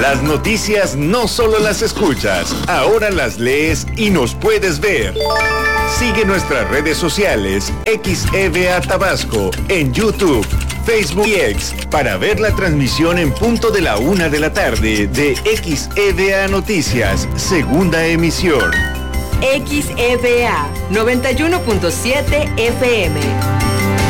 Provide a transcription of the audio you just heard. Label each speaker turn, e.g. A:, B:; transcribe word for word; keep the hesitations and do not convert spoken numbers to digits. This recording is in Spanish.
A: Las noticias no solo las escuchas, ahora las lees y nos puedes ver. Sigue nuestras redes sociales X E V A Tabasco en YouTube, Facebook y X para ver la transmisión en punto de la una de la tarde de X E V A Noticias, segunda emisión.
B: X E V A noventa y uno punto siete F M.